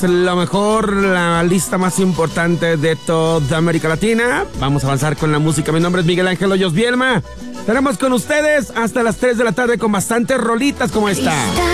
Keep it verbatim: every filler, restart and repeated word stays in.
Lo mejor, la lista más importante de toda América Latina. Vamos a avanzar con la música. Mi nombre es Miguel Ángel Hoyos Bielma. Estaremos con ustedes hasta las tres de la tarde con bastantes rolitas como esta.